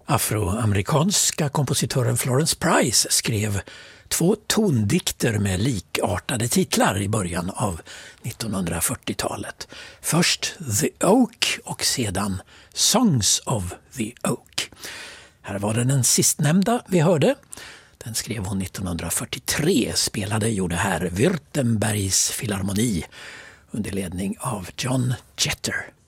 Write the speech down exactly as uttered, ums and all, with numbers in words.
Afroamerikanska kompositören Florence Price skrev två tondikter med likartade titlar i början av nittonhundrafyrtiotalet. Först The Oak och sedan Songs of the Oak. Här var det den sistnämnda vi hörde. Den skrev hon nittonhundrafyrtiotre, spelade gjorde här Württembergs filharmoni under ledning av John Jeter.